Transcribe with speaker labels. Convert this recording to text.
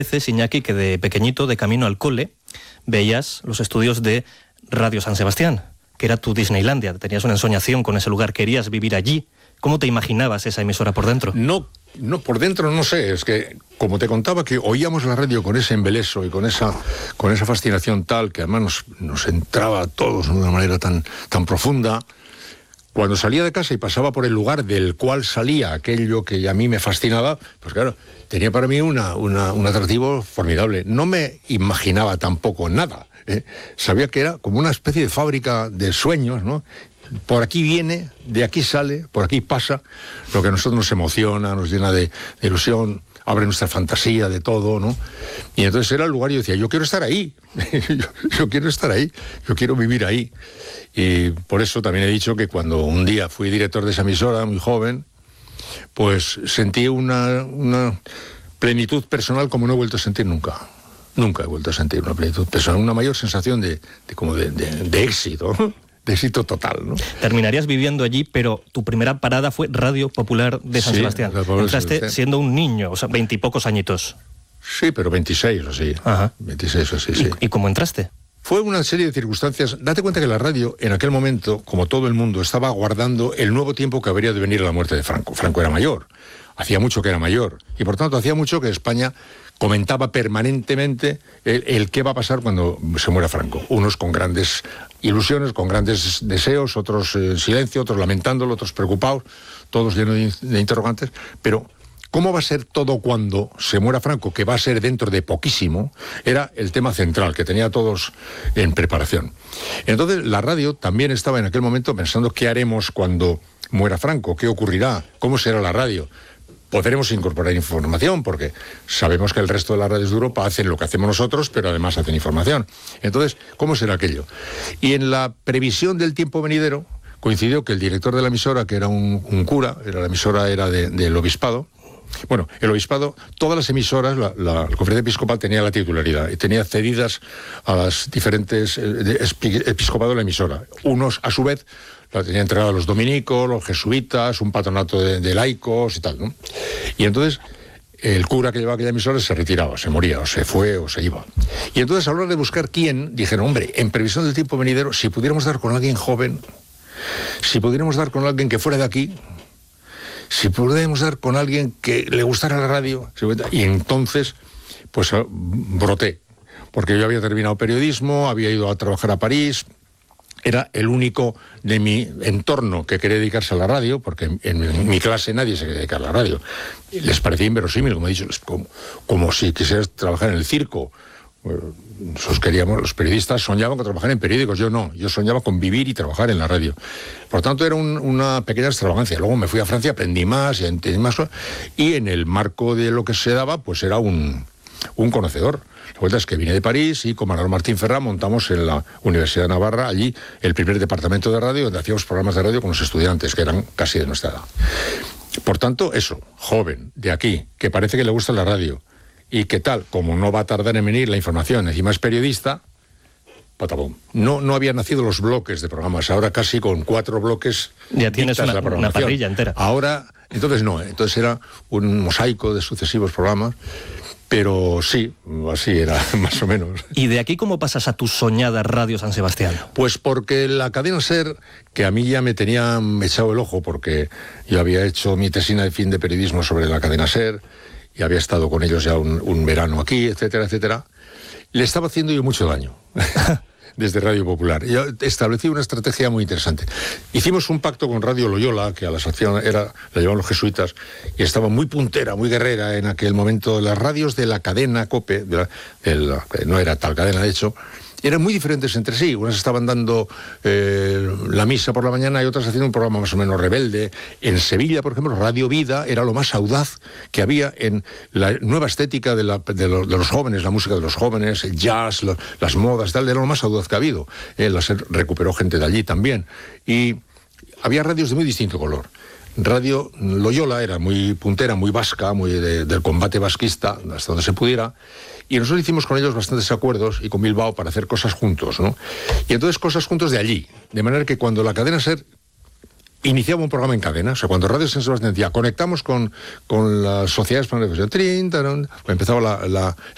Speaker 1: Dices, Iñaki, que de pequeñito, de camino al cole, veías los estudios de Radio San Sebastián, que era tu Disneylandia. Tenías una ensoñación con ese lugar, querías vivir allí. ¿Cómo te imaginabas esa emisora por dentro?
Speaker 2: No, por dentro no sé, es que, como te contaba, que oíamos la radio con ese embeleso y con esa fascinación tal, que además nos entraba a todos de una manera tan profunda. Cuando salía de casa y pasaba por el lugar del cual salía aquello que a mí me fascinaba, pues claro, tenía para mí un atractivo formidable. No me imaginaba tampoco nada, ¿eh? Sabía que era como una especie de fábrica de sueños, ¿no? Por aquí viene, de aquí sale, por aquí pasa, lo que a nosotros nos emociona, nos llena de ilusión, abre nuestra fantasía de todo, ¿no? Y entonces era el lugar y yo decía, yo quiero estar ahí, yo quiero estar ahí, yo quiero vivir ahí. Y por eso también he dicho que cuando un día fui director de esa emisora, muy joven, pues sentí una plenitud personal como no he vuelto a sentir nunca. Nunca he vuelto a sentir una plenitud personal, una mayor sensación de éxito, ¿no? De éxito total, ¿no?
Speaker 1: Terminarías viviendo allí, pero tu primera parada fue Radio Popular de San Sebastián. Entraste siendo un niño, o sea, 20 y pocos añitos.
Speaker 2: Sí, pero 26 o así.
Speaker 1: Ajá.
Speaker 2: 26 o así, sí.
Speaker 1: ¿Y cómo entraste?
Speaker 2: Fue una serie de circunstancias. Date cuenta que la radio, en aquel momento, como todo el mundo, estaba aguardando el nuevo tiempo que habría de venir a la muerte de Franco. Franco era mayor, hacía mucho que era mayor, y por tanto hacía mucho que España comentaba permanentemente el qué va a pasar cuando se muera Franco. Unos con grandes ilusiones, con grandes deseos, otros en silencio, otros lamentándolo, otros preocupados, todos llenos de interrogantes, pero ¿cómo va a ser todo cuando se muera Franco? Que va a ser dentro de poquísimo, era el tema central, que tenía a todos en preparación. Entonces, la radio también estaba en aquel momento pensando qué haremos cuando muera Franco, qué ocurrirá, cómo será la radio. Podremos incorporar información, porque sabemos que el resto de las radios de Europa hacen lo que hacemos nosotros, pero además hacen información. Entonces, ¿cómo será aquello? Y en la previsión del tiempo venidero, coincidió que el director de la emisora, que era un cura, la emisora era del obispado. Bueno, el obispado, todas las emisoras, la conferencia episcopal tenía la titularidad y tenía cedidas a las diferentes episcopados de la emisora. Unos, a su vez, la tenían entregada a los dominicos, los jesuitas, un patronato de laicos y tal, ¿no? Y entonces el cura que llevaba aquella emisora se retiraba, se moría, o se fue, o se iba. Y entonces, a la hora de buscar quién, dijeron, hombre, en previsión del tiempo venidero, si pudiéramos dar con alguien joven, si pudiéramos dar con alguien que fuera de aquí, si pudiéramos dar con alguien que le gustara la radio. Y entonces, pues broté, porque yo había terminado periodismo, había ido a trabajar a París, era el único de mi entorno que quería dedicarse a la radio, porque en mi clase nadie se quería dedicar a la radio. Les parecía inverosímil, como he dicho, como si quisieras trabajar en el circo. Bueno, nosotros queríamos, los periodistas soñaban con trabajar en periódicos, yo no, yo soñaba con vivir y trabajar en la radio. Por tanto, era una pequeña extravagancia. Luego me fui a Francia, aprendí más y entendí más, y en el marco de lo que se daba, pues era un conocedor. La vuelta es que vine de París y con Manuel Martín Ferrá montamos en la Universidad de Navarra, allí, el primer departamento de radio, donde hacíamos programas de radio con los estudiantes, que eran casi de nuestra edad. Por tanto, eso, joven, de aquí, que parece que le gusta la radio, y que tal, como no va a tardar en venir la información, encima es periodista, patabum. No habían nacido los bloques de programas, ahora casi con 4 bloques
Speaker 1: ya tienes una parrilla entera.
Speaker 2: Ahora, entonces no, entonces era un mosaico de sucesivos programas, pero sí, así era, más o menos.
Speaker 1: ¿Y de aquí cómo pasas a tu soñada Radio San Sebastián?
Speaker 2: Pues porque la cadena SER, que a mí ya me tenía echado el ojo, porque yo había hecho mi tesina de fin de periodismo sobre la cadena SER, y había estado con ellos ya un verano aquí, etcétera, etcétera, le estaba haciendo yo mucho daño desde Radio Popular. Yo establecí una estrategia muy interesante. Hicimos un pacto con Radio Loyola, que a la sección la llevaban los jesuitas, y estaba muy puntera, muy guerrera en aquel momento. Las radios de la cadena COPE, no era tal cadena de hecho, eran muy diferentes entre sí. Unas estaban dando la misa por la mañana y otras haciendo un programa más o menos rebelde. En Sevilla, por ejemplo, Radio Vida era lo más audaz que había en la nueva estética de los jóvenes, la música de los jóvenes, el jazz, las modas, tal, era lo más audaz que ha habido. La SER recuperó gente de allí también. Y había radios de muy distinto color. Radio Loyola era muy puntera, muy vasca, muy del combate vasquista, hasta donde se pudiera. Y nosotros hicimos con ellos bastantes acuerdos, y con Bilbao, para hacer cosas juntos, ¿no? Y entonces cosas juntos de allí. De manera que cuando la cadena SER iniciaba un programa en cadena, o sea, cuando Radio San Sebastián decía, conectamos con la Sociedad Española de Televisión, empezaba